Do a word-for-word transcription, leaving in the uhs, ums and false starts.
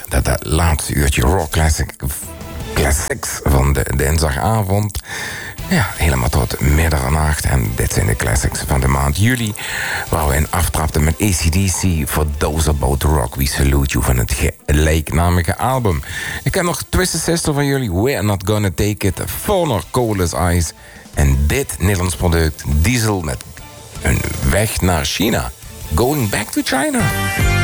Dat het laatste uurtje rock classic, classics van de dinsdagavond. Ja, helemaal tot middernacht. En dit zijn de classics van de maand juli. Waar we in aftrapten met A C D C. For Those About to Rock, We Salute You. Van het gelijknamige album. Ik heb nog Twisted Sister van jullie. We're Not Gonna Take It. Forner Cole's Eyes. En dit Nederlands product. Diesel met een weg naar China. Going Back to China.